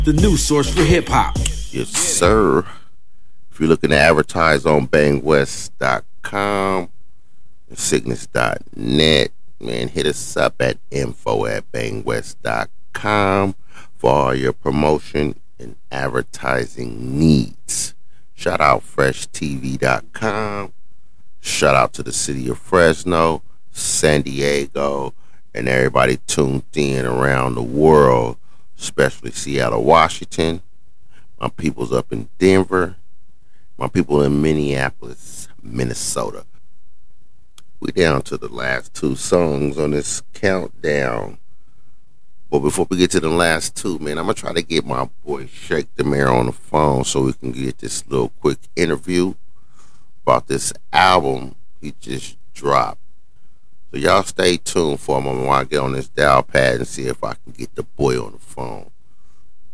the new source for hip hop. Yes, sir. If you're looking to advertise on bangwest.com, sickness.net, man, hit us up at info@bangwest.com for all your promotion and advertising needs. Shout out FreshTV.com. Shout out to the city of Fresno, San Diego, and everybody tuned in around the world, especially Seattle, Washington. My people's up in Denver. My people in Minneapolis, Minnesota. We down to the last two songs on this countdown. But before we get to the last two, man, I'm going to try to get my boy Shake the Mayor on the phone so we can get this little quick interview about this album he just dropped. So y'all stay tuned for a moment while I get on this dial pad and see if I can get the boy on the phone.